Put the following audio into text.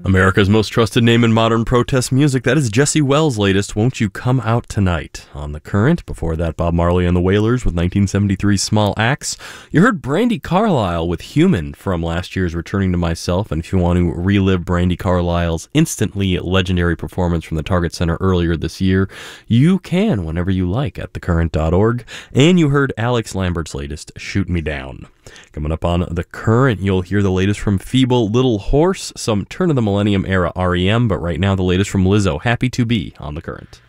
America's most trusted name in modern protest music, that is Jesse Wells' latest, Won't You Come Out Tonight, on The Current. Before that, Bob Marley and the Wailers with 1973's Small Axe. You heard Brandi Carlile with Human from last year's Returning to Myself, and if you want to relive Brandi Carlile's instantly legendary performance from the Target Center earlier this year, you can whenever you like at thecurrent.org. And you heard Alex Lambert's latest, Shoot Me Down. Coming up on The Current, you'll hear the latest from Feeble Little Horse, some turn of the millennium era REM, but right now the latest from Lizzo, Happy to Be, on The Current.